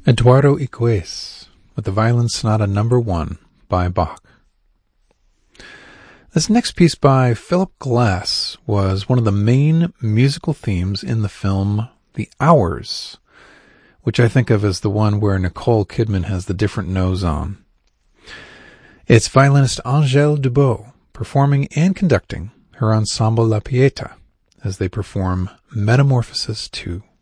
Eduardo Iguez with the Violin Sonata No. 1 by Bach. This next piece by Philip Glass was one of the main musical themes in the film The Hours, which I think of as the one where Nicole Kidman has the different nose on. It's violinist Angèle Dubos performing and conducting her ensemble La Pieta as they perform Metamorphosis 2.